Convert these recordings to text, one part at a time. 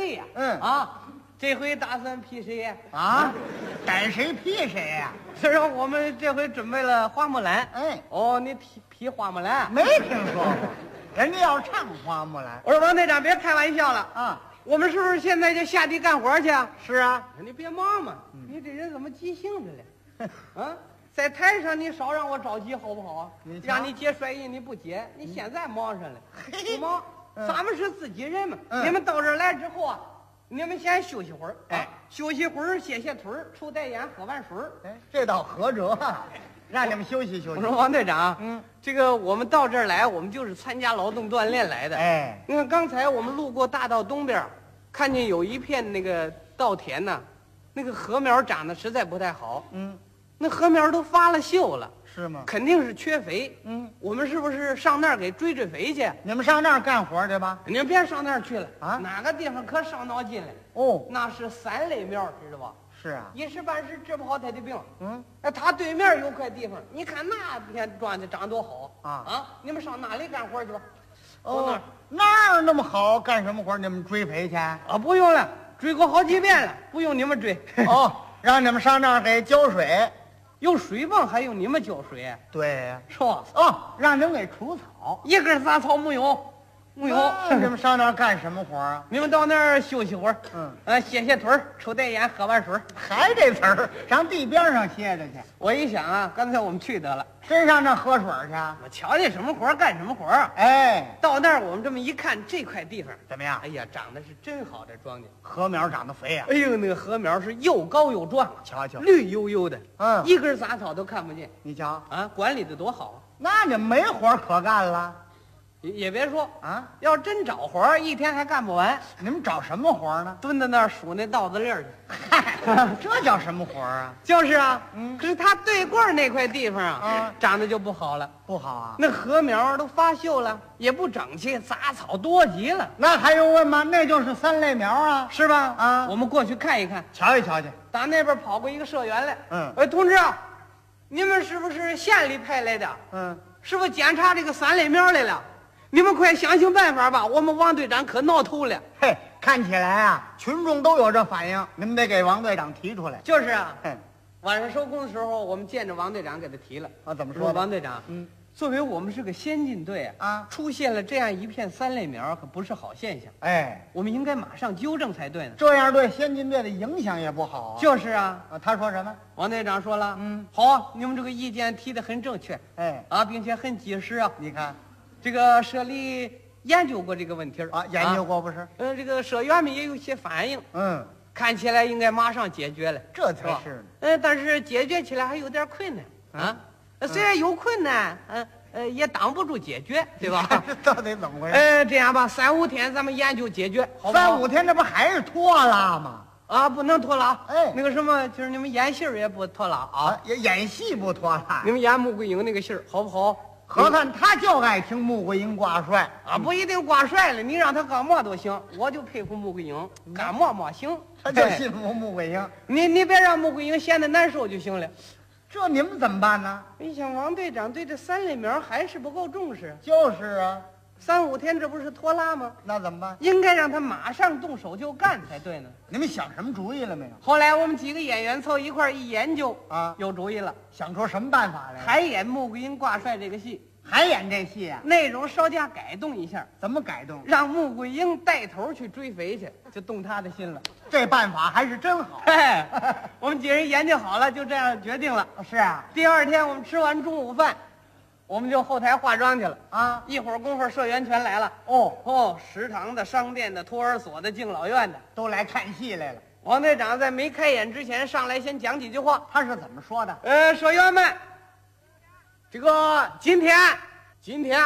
队呀。这回打算批谁呀？ 逮谁批谁呀？ 是说我们这回准备了花木兰。你批花木兰？ 没听说过，人家要唱花木兰。 我说王队长，别开玩笑了我们是不是现在就下地干活去啊？ 是啊， 你别忙嘛，你这人怎么急性子了？在台上你少让我着急好不好啊？让你接摔印你不接，你现在忙上了，不忙。咱们是自己人嘛。你们到这儿来之后啊，你们先休息会儿，休息会儿，歇歇腿儿，抽袋烟，喝碗水儿。 这倒合辙，让你们休息休息。 我说王队长，这个我们到这儿来，我们就是参加劳动锻炼来的。你看刚才我们路过大道东边，看见有一片那个稻田呢，那个禾苗长得实在不太好。那禾苗都发了锈了。 是吗？ 肯定是缺肥。我们是不是上那儿给追追肥去？ 你们上那儿干活去吧。 你们别上那儿去了哪个地方可伤脑筋了？那是3类苗，知道吧？ 是啊， 一时半时治不好他的病。他对面有块地方，你看那片庄稼长多好你们上那里干活去吧。 那儿那么好，干什么活？你们追肥去？ 不用了，追过好几遍了，不用你们追。 让你们上那儿给浇水。 有水泵还用你们浇水？ 对呀， 是吧？ 让你们给除草， 一根杂草没有。你们上那儿干什么活啊？ 你们到那儿休息会儿，歇歇腿儿，抽袋烟，喝碗水。 还这词儿，上地边上歇着去。 我一想啊，干脆我们去得了， 真上那儿喝水去？ 我瞧见什么活干什么活。到那儿我们这么一看，这块地方怎么样？ 哎呀，长得是真好，这庄稼禾苗长得肥呀！ 哎呦，那个禾苗是又高又壮， 瞧瞧， 绿油油的，一根杂草都看不见。 你瞧管理的多好。 那你们没活可干了？ 也别说要真找活一天还干不完。 你们找什么活呢？ 蹲在那儿数那稻子粒儿去。 这叫什么活啊？ 就是啊，可是他对过那块地方长得就不好了。 不好啊？ 那禾苗都发锈了，也不整齐，杂草多极了。 那还用问吗？那就是3类苗啊， 是吧？我们过去看一看， 瞧一瞧去。 打那边跑过一个社员来，同志啊，你们是不是县里派来的？是不是检查这个3类苗来了？你们快想想办法吧，我们王队长可闹头了。 看起来啊，群众都有这反应，你们得给王队长提出来。 就是啊，晚上收工的时候，我们见着王队长给他提了。 怎么说？ 王队长，作为我们是个先进队出现了这样一片3类苗，可不是好现象。我们应该马上纠正才对呢。 这样对先进队的影响也不好啊。 就是啊， 他说什么？ 王队长说了，好，你们这个意见提得很正确，并且很及时啊。 你看。 这个社里研究过这个问题研究过不是？ 这个社员们也有些反应，看起来应该马上解决了， 这才是呢。 但是解决起来还有点困难虽然有困难，也挡不住解决，对吧？ 这到底怎么回事？ 这样吧，3、5天咱们研究解决，好不好 ？3、5天，这不还是拖拉吗？ 不能拖拉。那个什么，就是你们演戏也不拖拉演戏不拖拉。 你们演穆桂英那个戏好不好？ 合算他就爱听穆桂英挂帅不一定挂帅了，你让他干嘛都行，我就佩服穆桂英，干嘛行， 他就信服穆桂英。 你别让穆桂英闲得难受就行了。 这你们怎么办呢？ 你想王队长对这3类苗还是不够重视。 就是啊 ，3、5天这不是拖拉吗？ 那怎么办？ 应该让他马上动手就干才对呢。 你们想什么主意了没有？ 后来我们几个演员凑一块一研究有主意了， 想出什么办法来？ 还演穆桂英挂帅这个戏。 还演这戏啊？ 内容稍加改动一下。 怎么改动？ 让穆桂英带头去追肥去，就动他的心了。 这办法还是真好。 我们几人研究好了，就这样决定了。 是啊。 第2天我们吃完中午饭，我们就后台化妆去了一会儿功夫社员全来了。食堂的、商店的、托儿所的、敬老院的都来看戏来了。 王队长在没开演之前上来先讲几句话。 他是怎么说的？ 社员们，这个今天今天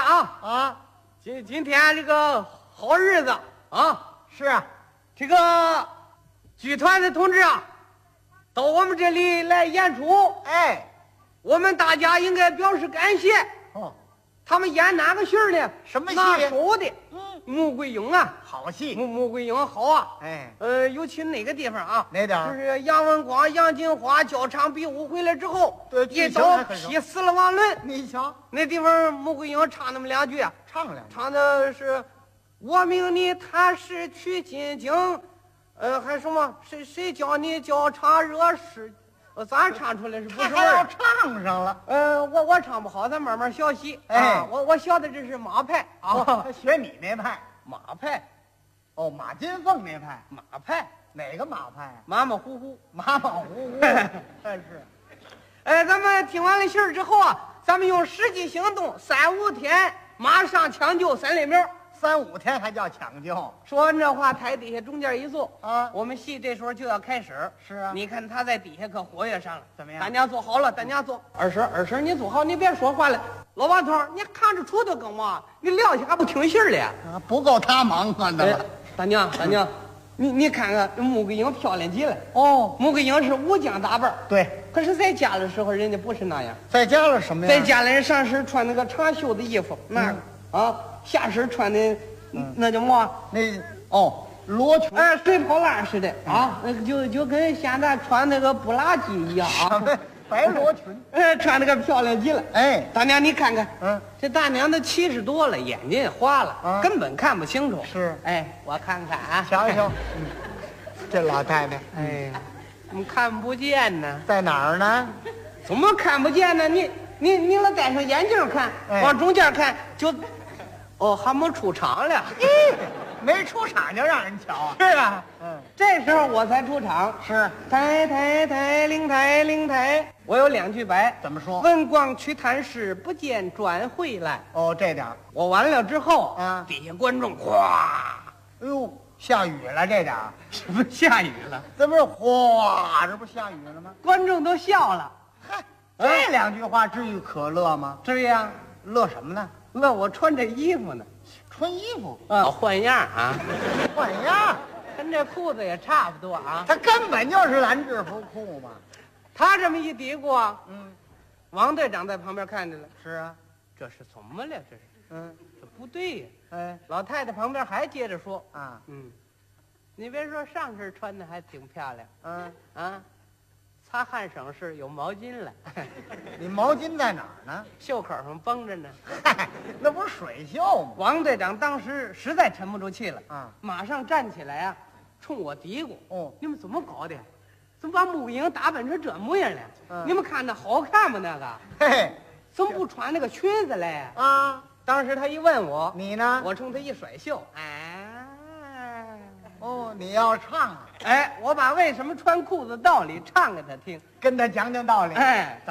这个好日子是啊， 这个剧团的同志到我们这里来演出，我们大家应该表示感谢。他们演哪个戏呢？ 什么戏？ 拿手的。穆桂英好戏。 穆桂英好尤其哪个地方哪点？ 就是杨文广、杨金花交场比武回来之后， 对， 一刀劈死了王伦。 你瞧， 那地方穆桂英唱那么2句唱2句， 唱的是我命你踏实取金经，还什么？谁教你教唱热诗？咋唱出来是不是味还要儿？ 唱上了。 我唱不好，咱慢慢学习。 哎我学的这是马派啊， 学你那派。 马派， 哦，马金凤那派。 马派， 哪个马派啊？ 马马虎虎。 马马虎虎。是。 咱们听完了信儿之后啊，咱们用实际行动，3、5天马上抢救3粒苗。 3、5天还叫抢救？ 说完这话，台底下中间一坐啊， 我们戏这时候就要开始。 是啊， 你看他在底下可活跃上了。 怎么样？ 大娘坐好了，大娘坐。二婶你坐好，你别说话了。老王头，你看着杵头干嘛？你撂下还不听信儿了？ 啊，不够他忙活的了。 大娘，你看看穆桂英漂亮极了。 哦， 穆桂英是武将打扮。 对， 可是在家的时候，人家不是那样。 在家了什么呀？ 在家里人上身穿那个长袖的衣服，那个啊，下身穿的那叫嘛？ 罗裙。 水泡烂似的啊，那个就跟现在穿那个布拉吉一样啊。 白罗裙。 穿那个漂亮极了。 哎， 大娘你看看，这大娘都70多了，眼睛也花了，根本看不清楚。 是。 哎，我看看啊， 瞧瞧，这老太太， 哎呀，怎么看不见呢？ 在哪儿呢？ 怎么看不见呢？你老戴上眼镜看，往中间看就，还没出场了。 没出场就让人瞧。 是啊，这时候我才出场。 是。 抬灵台，我有2句白。 怎么说？ 问光去探视，不见转回来。 哦，这点儿。 我完了之后啊， 底下观众哗， 哎呦，下雨了这点儿。 是不是下雨了？ 这不是哗，这不下雨了吗？ 观众都笑了。 嗨，这2句话至于可乐吗？ 至于啊， 乐什么呢？ 乐我穿这衣服呢。 穿衣服换样啊， 换样， 跟这裤子也差不多啊。 他根本就是蓝制服裤嘛。 他这么一嘀咕啊，王队长在旁边看见了。 是啊， 这是怎么了？这是，这不对呀。 哎， 老太太旁边还接着说啊， 你别说上身穿的还挺漂亮，擦汗省事有毛巾了。 你毛巾在哪儿呢？ 袖口上绷着呢。 嗨，那不是水袖吗？ 王队长当时实在沉不住气了啊， 马上站起来啊，冲我嘀咕：“ 你们怎么搞的？怎么把穆桂英打扮成这模样了？你们看那好看吗？那个， 嘿， 怎么不穿那个裙子嘞？” 啊， 当时他一问我， 你呢？ 我冲他一甩袖， 你要唱啊？ 我把为什么穿裤子道理唱给他听， 跟他讲讲道理。